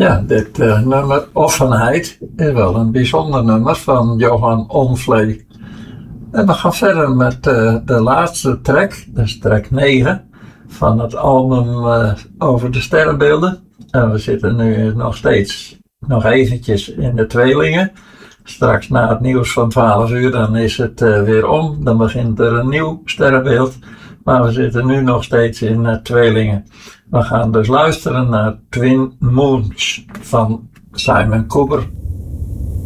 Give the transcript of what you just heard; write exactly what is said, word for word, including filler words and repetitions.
Ja, dit uh, nummer Offenheid is wel een bijzonder nummer van Johan Onvlee. En we gaan verder met uh, de laatste track, dus track negen van het album uh, over de sterrenbeelden. En we zitten nu nog steeds nog eventjes in de tweelingen. Straks na het nieuws van twaalf uur dan is het uh, weer om. Dan begint er een nieuw sterrenbeeld. Maar we zitten nu nog steeds in uh, tweelingen. We gaan dus luisteren naar Twin Moons van Simon Cooper.